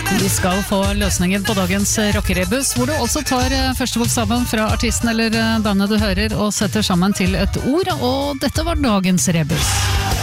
Vi skal få løsningen på dagens rockerebus, hvor du også tar første bokstaven fra artisten eller bandet du hører og setter sammen til et ord, og dette var dagens rebus.